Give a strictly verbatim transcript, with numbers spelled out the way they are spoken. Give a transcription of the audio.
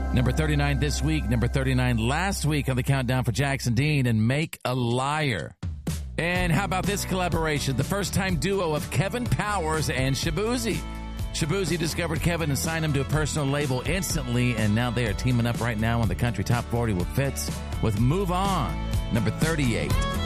Number thirty-nine this week, number thirty-nine last week on the countdown for Jackson Dean and Make a Liar. And how about this collaboration? The first-time duo of Kevin Powers and Shaboozey. Shaboozey discovered Kevin and signed him to a personal label instantly, and now they are teaming up right now on the country top forty with Fitz with Move On, number thirty-eight.